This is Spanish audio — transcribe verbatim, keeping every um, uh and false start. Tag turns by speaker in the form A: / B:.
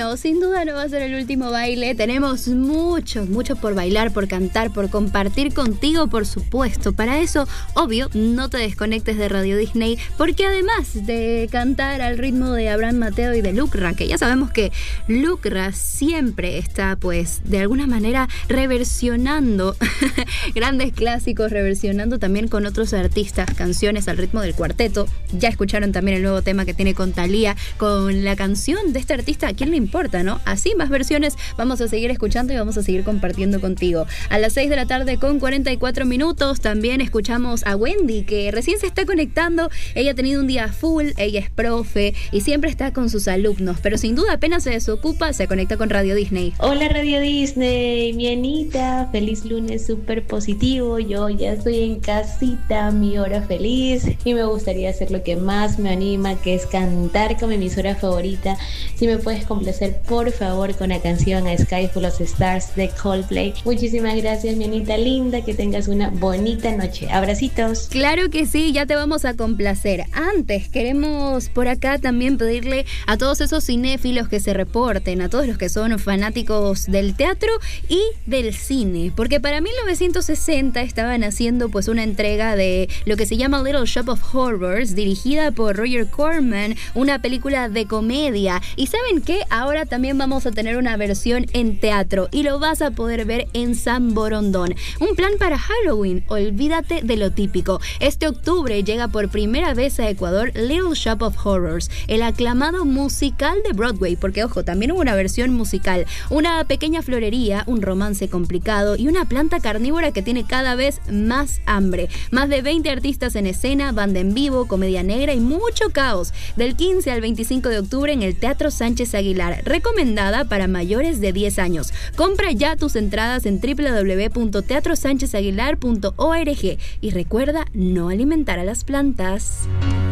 A: bueno, sin duda no va a ser el último baile. Tenemos mucho, mucho por bailar, por cantar, por compartir contigo, por supuesto. Para eso, obvio, no te desconectes de Radio Disney, porque además de cantar al ritmo de Abraham Mateo y de Lucra, que ya sabemos que Lucra siempre está, pues, de alguna manera reversionando grandes clásicos, reversionando también con otros artistas canciones al ritmo del cuarteto. Ya escucharon también el nuevo tema que tiene con Thalía, con la canción de este artista, ¿a quién le importa, no? Así, más versiones vamos a seguir escuchando y vamos a seguir compartiendo contigo. A las seis de la tarde con cuarenta y cuatro minutos también escuchamos a Wendy, que recién se está conectando. Ella ha tenido un día full, ella es profe y siempre está con sus alumnos, pero sin duda apenas se desocupa, se conecta con Radio Disney.
B: Hola Radio Disney, mi Anita, feliz lunes súper positivo. Yo ya estoy en casita, mi hora feliz, y me gustaría hacer lo que más me anima, que es cantar con mi emisora favorita. Si me puedes complacer por favor con la canción A Sky Full of Stars de Coldplay. Muchísimas gracias, mi Anita linda, que tengas una bonita noche. Abracitos.
A: Claro que sí, ya te vamos a complacer. Antes queremos por acá también pedirle a todos esos cinéfilos que se reporten, a todos los que son fanáticos del teatro y del cine, porque para mil novecientos sesenta estaban haciendo pues una entrega de lo que se llama Little Shop of Horrors, dirigida por Roger Corman, una película de comedia. Y ¿saben qué? Ahora también vamos a tener una versión en teatro y lo vas a poder ver en San Borondón. Un plan para Halloween, olvídate de lo típico. Este octubre llega por primera vez a Ecuador Little Shop of Horrors, el aclamado musical de Broadway, porque ojo, también hubo una versión musical. Una pequeña florería, un romance complicado y una planta carnívora que tiene cada vez más hambre. Más de veinte artistas en escena, banda en vivo, comedia negra y mucho caos. Del quince al veinticinco de octubre en el Teatro Sánchez Aguilar, recomendada para mayores de diez años. Compra ya tus entradas en doble u doble u doble u punto teatro sánchez aguilar punto org y recuerda no alimentar a las plantas.